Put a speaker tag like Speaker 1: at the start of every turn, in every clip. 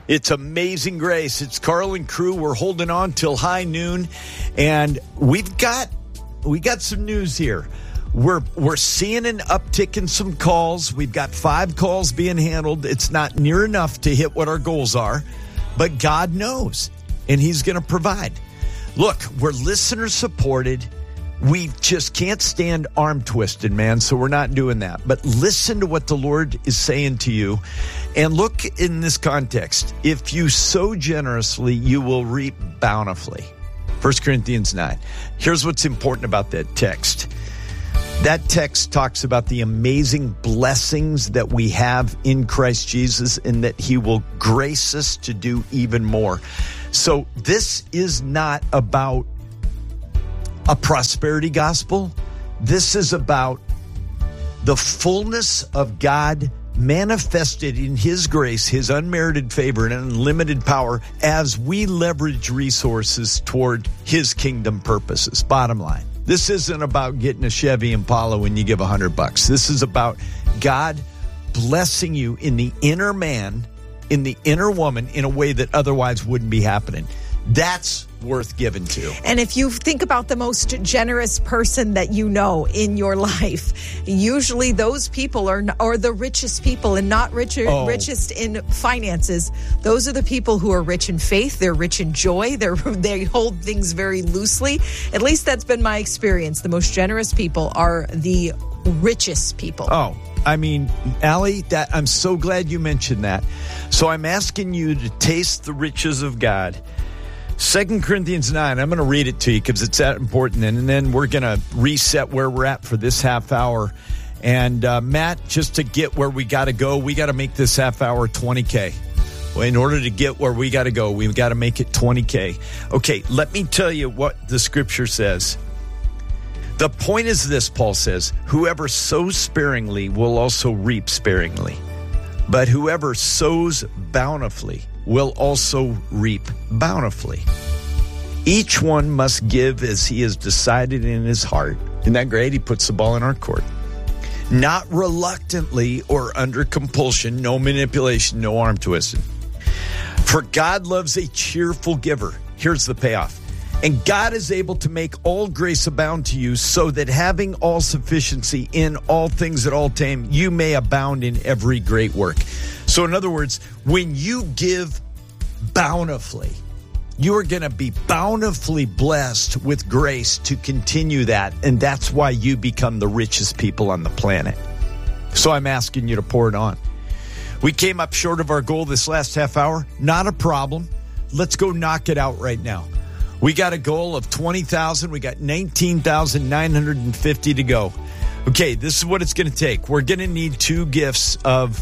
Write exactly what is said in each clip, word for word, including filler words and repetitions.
Speaker 1: It's Amazing Grace. It's Carl and crew. We're holding on till high noon, and we've got we got some news here. We're we're seeing an uptick in some calls. We've got five calls being handled. It's not near enough to hit what our goals are, but God knows, and He's going to provide. Look, we're listener supported. We just can't stand arm twisted, man, so we're not doing that. But listen to what the Lord is saying to you. And look in this context. If you sow generously, you will reap bountifully. First Corinthians nine. Here's what's important about that text. That text talks about the amazing blessings that we have in Christ Jesus and that He will grace us to do even more. So this is not about a prosperity gospel. This is about the fullness of God manifested in His grace, His unmerited favor and unlimited power as we leverage resources toward His kingdom purposes. Bottom line, this isn't about getting a Chevy Impala when you give a hundred bucks. This is about God blessing you in the inner man, in the inner woman, in a way that otherwise wouldn't be happening. That's worth giving to.
Speaker 2: And if you think about the most generous person that you know in your life, usually those people are are the richest people, and not richer, oh. richest in finances. Those are the people who are rich in faith. They're rich in joy. They're, they hold things very loosely. At least that's been my experience. The most generous people are the richest people.
Speaker 1: Oh, I mean, Allie, that, I'm so glad you mentioned that. So I'm asking you to taste the riches of God. Second Corinthians nine, I'm going to read it to you because it's that important. And then we're going to reset where we're at for this half hour. And uh, Matt, just to get where we got to go, we got to make this half hour twenty K. Well, in order to get where we got to go, we've got to make it twenty K. Okay, let me tell you what the scripture says. The point is this, Paul says, whoever sows sparingly will also reap sparingly. But whoever sows bountifully will also reap bountifully. Each one must give as he has decided in his heart. Isn't that great? He puts the ball in our court. Not reluctantly or under compulsion, no manipulation, no arm twisting. For God loves a cheerful giver. Here's the payoff. And God is able to make all grace abound to you, so that having all sufficiency in all things at all time, you may abound in every great work. So in other words, when you give bountifully, you are going to be bountifully blessed with grace to continue that. And that's why you become the richest people on the planet. So I'm asking you to pour it on. We came up short of our goal this last half hour. Not a problem. Let's go knock it out right now. We got a goal of twenty thousand. We got nineteen thousand nine hundred fifty to go. Okay, this is what it's going to take. We're going to need two gifts of,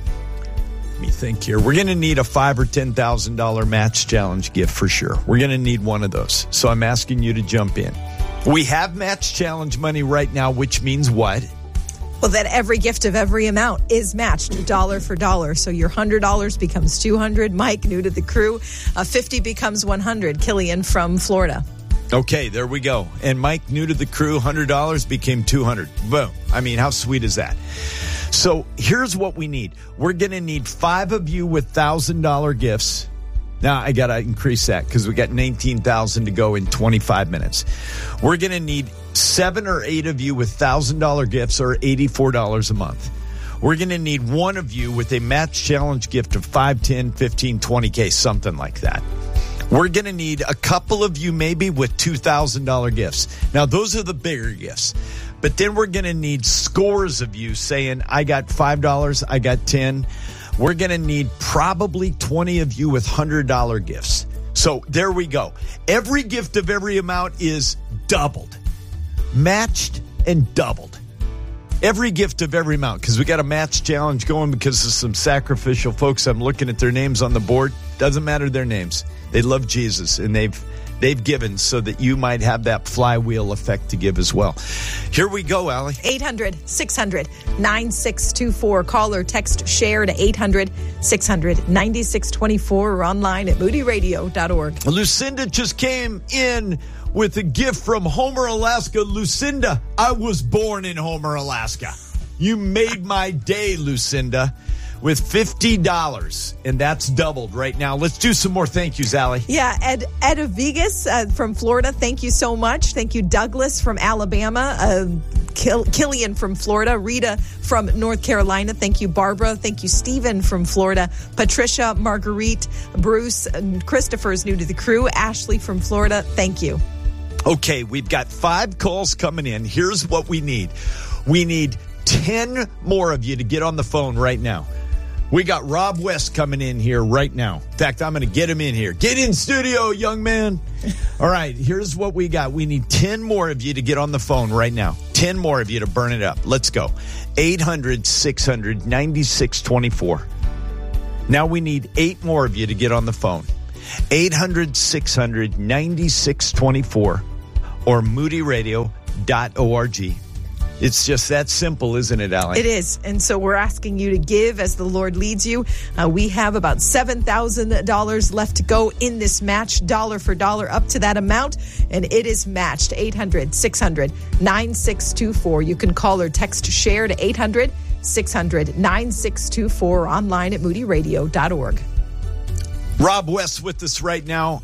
Speaker 1: let me think here. We're going to need a five or ten thousand dollar match challenge gift for sure. We're going to need one of those. So I'm asking you to jump in. We have match challenge money right now, which means what?
Speaker 2: Well, that every gift of every amount is matched dollar for dollar. So your one hundred dollars becomes two hundred dollars. Mike, new to the crew, uh, fifty becomes one hundred. Killian from Florida.
Speaker 1: Okay, there we go. And Mike, new to the crew, one hundred dollars became two hundred dollars. Boom. I mean, how sweet is that? So here's what we need. We're going to need five of you with one thousand dollars gifts. Now, I got to increase that because we got nineteen thousand to go in twenty-five minutes. We're going to need seven or eight of you with one thousand dollars gifts, or eighty-four dollars a month. We're going to need one of you with a match challenge gift of five, ten, fifteen, twenty K, something like that. We're going to need a couple of you maybe with two thousand dollars gifts. Now, those are the bigger gifts. But then we're going to need scores of you saying, I got five dollars, I got ten. We're going to need probably twenty of you with one hundred dollars gifts. So there we go. Every gift of every amount is doubled, matched and doubled. Every gift of every amount, because we got a match challenge going because of some sacrificial folks. I'm looking at their names on the board. Doesn't matter their names. They love Jesus, and they've they've given so that you might have that flywheel effect to give as well. Here we go, Allie.
Speaker 2: eight hundred, six hundred, nine six two four. Call or text share to eight hundred, six hundred, nine six two four, or online at moody radio dot org.
Speaker 1: Lucinda just came in with a gift from Homer, Alaska. Lucinda, I was born in Homer, Alaska. You made my day, Lucinda. with fifty dollars, and that's doubled right now. Let's do some more thank yous, Allie.
Speaker 2: Yeah, Ed Ed Vegas uh, from Florida, thank you so much. Thank you, Douglas from Alabama, uh, Kill, Killian from Florida, Rita from North Carolina. Thank you, Barbara. Thank you, Stephen from Florida, Patricia, Marguerite, Bruce, and Christopher's new to the crew, Ashley from Florida. Thank you.
Speaker 1: Okay, we've got five calls coming in. Here's what we need. We need ten more of you to get on the phone right now. We got Rob West coming in here right now. In fact, I'm going to get him in here. Get in studio, young man. All right, here's what we got. We need ten more of you to get on the phone right now. ten more of you to burn it up. Let's go. eight hundred, six hundred, ninety-six twenty-four. Now we need eight more of you to get on the phone. eight hundred, six hundred, ninety-six twenty-four or moody radio dot org. It's just that simple, isn't it, Allie?
Speaker 2: It is. And so we're asking you to give as the Lord leads you. Uh, we have about seven thousand dollars left to go in this match, dollar for dollar, up to that amount. And it is matched. eight hundred, six hundred, ninety-six twenty-four. You can call or text share to eight hundred, six hundred, ninety-six twenty-four or online at moody radio dot org.
Speaker 1: Rob West with us right now.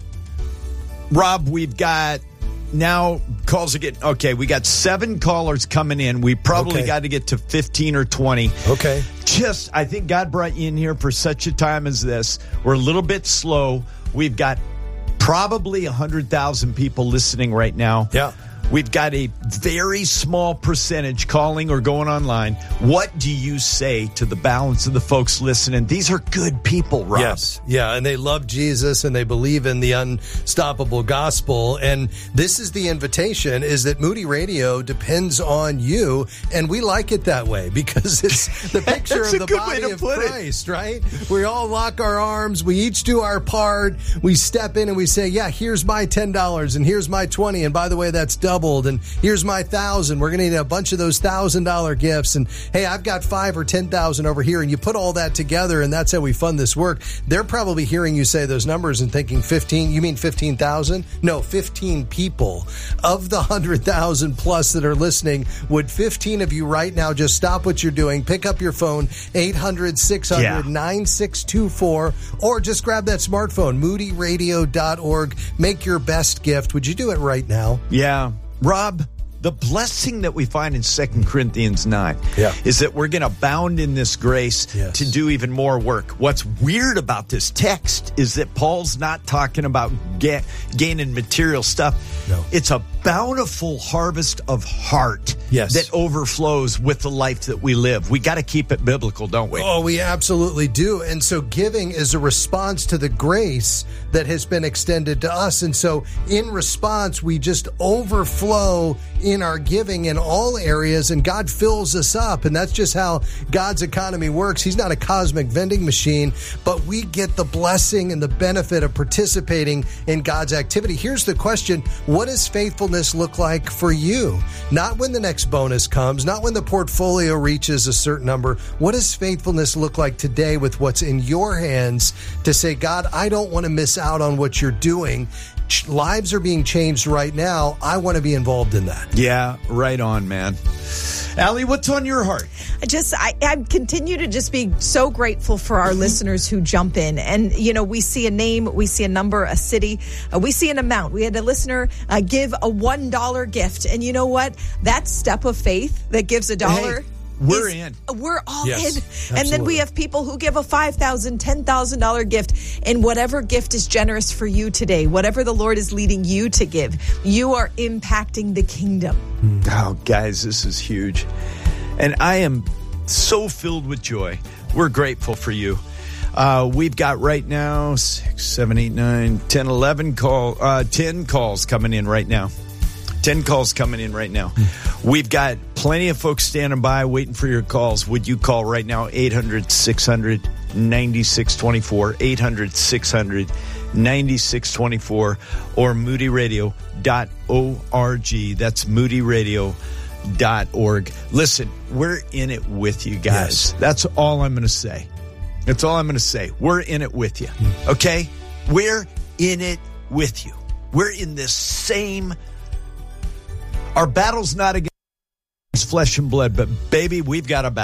Speaker 1: Rob, we've got now calls are getting, okay, we got seven callers coming in. We probably
Speaker 3: Okay.
Speaker 1: got to get to fifteen or twenty.
Speaker 3: Okay.
Speaker 1: Just, I think God brought you in here for such a time as this. We're a little bit slow. We've got probably one hundred thousand people listening right now.
Speaker 3: Yeah.
Speaker 1: We've got a very small percentage calling or going online. What do you say to the balance of the folks listening? These are good people, Rob.
Speaker 3: Yes. Yeah. And they love Jesus and they believe in the unstoppable gospel. And this is the invitation, is that Moody Radio depends on you. And we like it that way because it's the picture
Speaker 1: That's
Speaker 3: of
Speaker 1: a
Speaker 3: the
Speaker 1: good way
Speaker 3: body
Speaker 1: to
Speaker 3: of
Speaker 1: put it.
Speaker 3: Christ, right? We all lock our arms. We each do our part. We step in and we say, yeah, here's my ten dollars and here's my twenty. And by the way, that's doubled. And here's my thousand. We're going to need a bunch of those thousand dollar gifts. And hey, I've got five or ten thousand over here. And you put all that together, and that's how we fund this work. They're probably hearing you say those numbers and thinking fifteen. You mean fifteen thousand? No, fifteen people of the one hundred thousand plus that are listening. Would fifteen of you right now just stop what you're doing, pick up your phone, eight hundred, six hundred, ninety-six twenty-four, or just grab that smartphone, moody radio dot org. Make your best gift. Would you do it right now?
Speaker 1: Yeah. Rob, the blessing that we find in Second Corinthians nine
Speaker 3: Yeah.
Speaker 1: is that we're going to abound in this grace
Speaker 3: Yes.
Speaker 1: to do even more work. What's weird about this text is that Paul's not talking about ga- gaining material stuff.
Speaker 3: No.
Speaker 1: It's a bountiful harvest of heart
Speaker 3: Yes.
Speaker 1: that overflows with the life that we live. We got to keep it biblical, don't we?
Speaker 3: Oh, we absolutely do. And so giving is a response to the grace that has been extended to us. And so in response, we just overflow in our giving in all areas, and God fills us up. And that's just how God's economy works. He's not a cosmic vending machine, but we get the blessing and the benefit of participating in God's activity. Here's the question: what does faithfulness look like for you? Not when the next bonus comes, not when the portfolio reaches a certain number. What does faithfulness look like today with what's in your hands to say, God, I don't want to miss out on what you're doing. Lives are being changed right now. I want to be involved in that.
Speaker 1: Yeah, right on, man. Allie, what's on your heart?
Speaker 2: I just, I, I continue to just be so grateful for our listeners who jump in. And, you know, we see a name, we see a number, a city, uh, we see an amount. We had a listener uh, give a one dollar gift. And you know what? That step of faith that gives a dollar.
Speaker 1: Hey, we're
Speaker 2: is,
Speaker 1: in.
Speaker 2: We're all
Speaker 3: Yes,
Speaker 2: in.
Speaker 3: absolutely.
Speaker 2: And then we have people who give a five thousand dollars, ten thousand dollars gift. And whatever gift is generous for you today, whatever the Lord is leading you to give, you are impacting the kingdom.
Speaker 1: Oh, guys, this is huge. And I am so filled with joy. We're grateful for you. Uh, we've got right now six, seven, eight, nine, ten, eleven call, uh, ten calls coming in right now. ten calls coming in right now. We've got plenty of folks standing by waiting for your calls. Would you call right now? eight hundred, six hundred, ninety-six twenty-four, eight hundred, six hundred, ninety-six twenty-four, or moody radio dot org. That's moody radio dot org. Listen, we're in it with you guys.
Speaker 3: Yes.
Speaker 1: That's all I'm going to say. That's all I'm going to say. We're in it with you. Okay? We're in it with you. We're in this same. Our battle's not against flesh and blood, but baby, we've got a battle.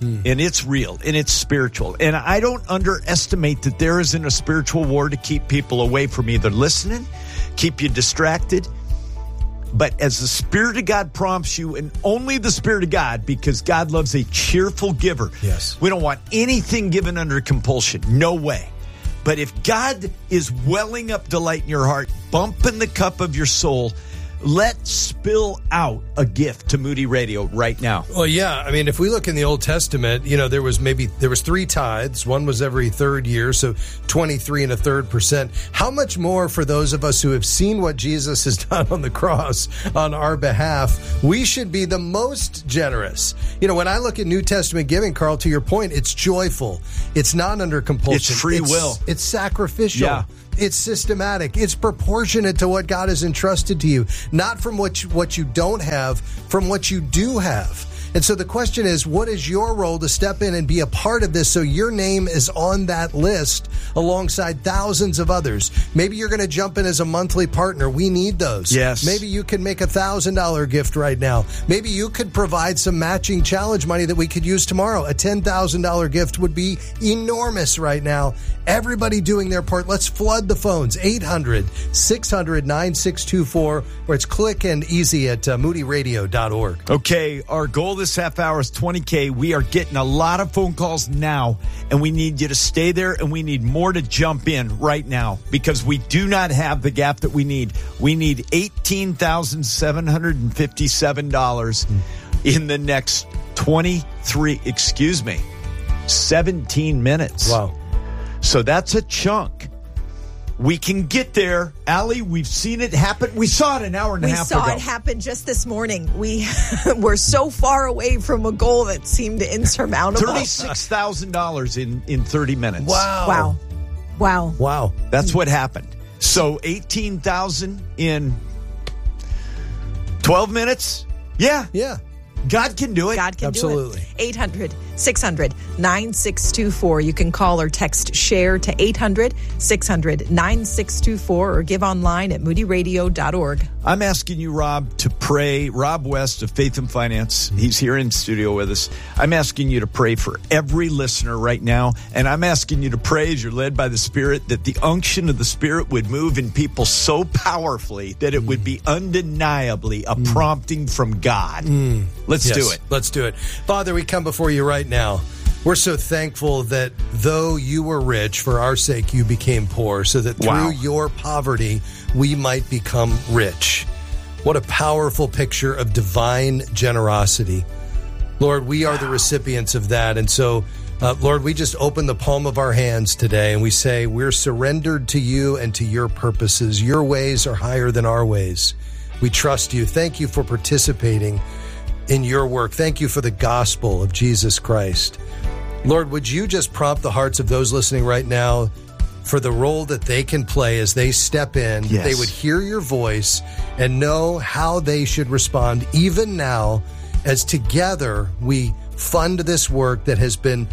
Speaker 1: mm. and it's real, and it's spiritual. And I don't underestimate that there isn't a spiritual war to keep people away from either listening, keep you distracted. But as the Spirit of God prompts you, and only the Spirit of God, because God loves a cheerful giver.
Speaker 3: Yes.
Speaker 1: We don't want anything given under compulsion. No way. But if God is welling up delight in your heart, bumping the cup of your soul, let's spill out a gift to Moody Radio right now.
Speaker 3: Well, yeah. I mean, if we look in the Old Testament, you know, there was maybe there was three tithes. One was every third year, so twenty-three and a third percent. How much more for those of us who have seen what Jesus has done on the cross on our behalf? We should be the most generous. You know, when I look at New Testament giving, Carl, to your point, it's joyful. It's not under compulsion.
Speaker 1: It's free
Speaker 3: it's,
Speaker 1: will.
Speaker 3: It's sacrificial.
Speaker 1: Yeah.
Speaker 3: It's systematic. It's proportionate to what God has entrusted to you, not from what you, what you don't have, from what you do have. And so the question is, what is your role to step in and be a part of this so your name is on that list alongside thousands of others? Maybe you're going to jump in as a monthly partner. We need those.
Speaker 1: Yes.
Speaker 3: Maybe you can make a one thousand dollars gift right now. Maybe you could provide some matching challenge money that we could use tomorrow. A ten thousand dollars gift would be enormous right now. Everybody doing their part. Let's flood the phones. eight hundred, six hundred, nine six two four, or it's click and easy at uh, moody radio dot org.
Speaker 1: Okay, our goal this half hour is twenty K. We are getting a lot of phone calls now, and we need you to stay there, and we need more to jump in right now because we do not have the gap that we need. We need eighteen thousand seven hundred fifty-seven dollars in the next twenty-three, excuse me, seventeen minutes.
Speaker 3: Wow.
Speaker 1: So that's a chunk. We can get there. Allie, we've seen it happen. We saw it an hour and a
Speaker 2: we
Speaker 1: half ago.
Speaker 2: We saw it happen just this morning. We were so far away from a goal that seemed insurmountable.
Speaker 1: thirty-six thousand dollars in, in thirty minutes.
Speaker 3: Wow.
Speaker 2: Wow. Wow.
Speaker 3: Wow.
Speaker 1: That's what happened. So eighteen thousand in twelve minutes? Yeah.
Speaker 3: Yeah.
Speaker 1: God can do it.
Speaker 2: God can
Speaker 3: Absolutely.
Speaker 2: do it. eight hundred, six hundred, nine six two four. You can call or text SHARE to eight hundred, six hundred, nine six two four or give online at moody radio dot org.
Speaker 1: I'm asking you, Rob, to pray. Rob West of Faith and Finance. He's here in studio with us. I'm asking you to pray for every listener right now. And I'm asking you to pray as you're led by the Spirit that the unction of the Spirit would move in people so powerfully that it would be undeniably a mm. prompting from God.
Speaker 3: Mm.
Speaker 1: Let's
Speaker 3: yes,
Speaker 1: do it.
Speaker 3: Let's do it. Father, we come before you right now. We're so thankful that though you were rich, for our sake you became poor, so that through
Speaker 1: wow.
Speaker 3: your poverty we might become rich. What a powerful picture of divine generosity. Lord, we are wow. the recipients of that. And so, uh, Lord, we just open the palm of our hands today and we say we're surrendered to you and to your purposes. Your ways are higher than our ways. We trust you. Thank you for participating in your work. Thank you for the gospel of Jesus Christ. Lord, would you just prompt the hearts of those listening right now for the role that they can play as they step in,
Speaker 1: yes.
Speaker 3: that they would hear your voice and know how they should respond even now as together we fund this work that has been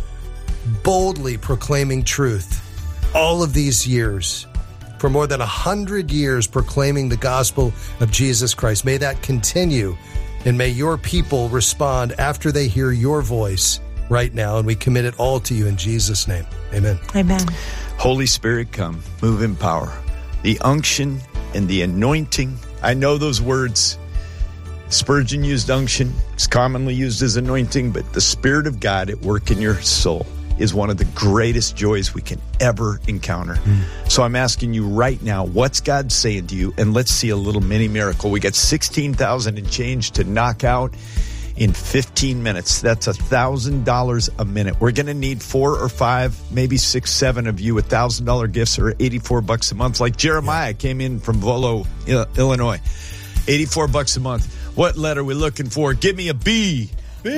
Speaker 3: boldly proclaiming truth all of these years. For more than a hundred years proclaiming the gospel of Jesus Christ. May that continue. And may your people respond after they hear your voice right now. And we commit it all to you in Jesus' name. Amen.
Speaker 2: Amen.
Speaker 1: Holy Spirit, come, move in power. The unction and the anointing. I know those words. Spurgeon used unction. It's commonly used as anointing, but the Spirit of God at work in your soul is one of the greatest joys we can ever encounter. Mm. So I'm asking you right now, what's God saying to you? And let's see a little mini miracle. We got sixteen thousand and change to knock out in fifteen minutes. That's one thousand dollars a minute. We're going to need four or five, maybe six, seven of you. one thousand dollars gifts are eighty-four bucks a month. Like Jeremiah came in from Volo, Illinois. eighty-four bucks a month. What letter are we looking for? Give me a B.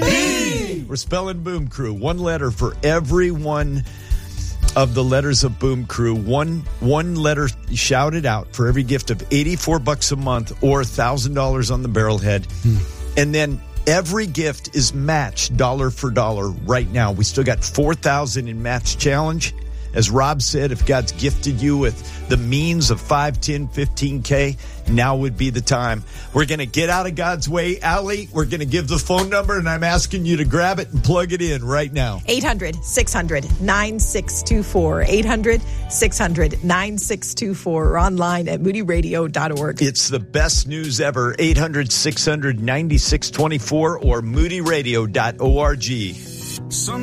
Speaker 1: B. We're spelling Boom Crew. One letter for every one of the letters of Boom Crew. One one letter shouted out for every gift of eighty-four bucks a month or one thousand dollars on the barrelhead. Hmm. And then every gift is matched dollar for dollar right now. We still got four thousand in match challenge. As Rob said, if God's gifted you with the means of five, ten, fifteen K, now would be the time. We're going to get out of God's way. Allie, we're going to give the phone number, and I'm asking you to grab it and plug it in right now.
Speaker 2: eight hundred, six hundred, nine six two four. eight hundred, six hundred, nine six two four. Or online at moody radio dot org.
Speaker 1: It's the best news ever. eight hundred, six hundred, nine six two four or moody radio dot org.